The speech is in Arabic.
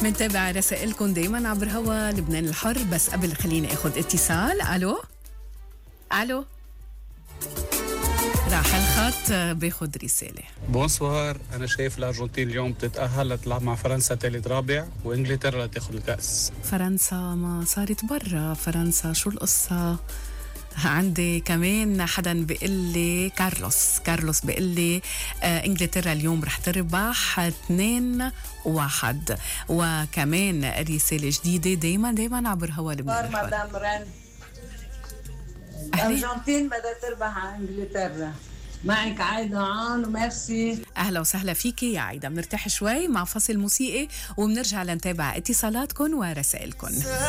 منتابع رسائلكم دايما عبر هوا لبنان الحر. بس قبل خليني اخذ اتصال. الو الو، راح الخط باخذ رساله. بونسوار، أنا شايف الأرجنتين اليوم بتتأهل لتلعب مع فرنسا ثالث رابع، وإنجلترا لتاخذ الكأس. فرنسا ما صارت برا، فرنسا شو القصة؟ عندي كمان حدا بيقول لي كارلوس بيقول لي انجلترا اليوم رح تربح 2-1. وكمان رسالة جديدة دايما عبر هوا لبنان. مدام رن، الأرجنتين بدها تربح على انجلترا. معك عايدة عون وميرسي. أهلا وسهلا فيكي يا عايدة. بنرتاح شوي مع فصل موسيقي وبنرجع لنتابع اتصالاتكم ورسائلكم.